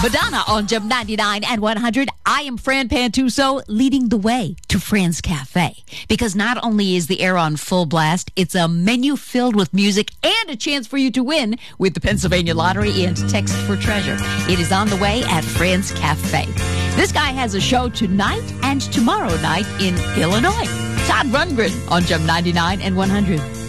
Madonna on Gem 99 and 100. I am Fran Pantuso, leading the way to Fran's Cafe. Because not only is the air on full blast, it's a menu filled with music and a chance for you to win with the Pennsylvania Lottery and Text for Treasure. It is on the way at Fran's Cafe. This guy has a show tonight and tomorrow night in Illinois. Todd Rundgren on Gem 99 and 100.